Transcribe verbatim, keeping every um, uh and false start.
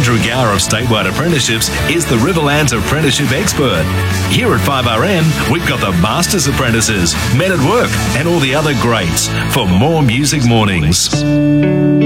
Andrew Gower of Statewide Apprenticeships is the Riverlands apprenticeship expert. Here at five R N, we've got the Masters Apprentices, Men at Work, and all the other greats for more Music Mornings.